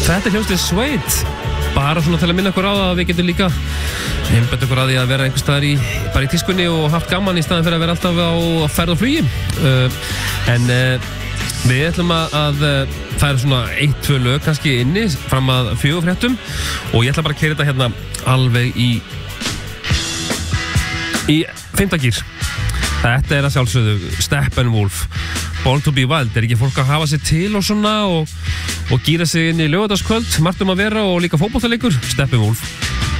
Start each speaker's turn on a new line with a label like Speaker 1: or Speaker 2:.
Speaker 1: Þetta hljómsveit Sveit. Bara svona til að minna okkur á það að við getum líka einbeitt okkur að því að vera einhvers staðar bara í tískunni og haft gaman í staðan fyrir að vera alltaf á ferð og flugi. En við ætlum að það er svona 1-2 lög kannski inni fram að 4 fréttum og ég ætla bara að keyra þetta hérna alveg í 5. gír. Þetta er að sjálfsögðu Steppenwolf, Born to be Wild. Er ekki fólk að hafa sig til og svona og gíra sig inn í laugardagskvöld, margt að vera og líka fótboltaleikur, Steppenwolf.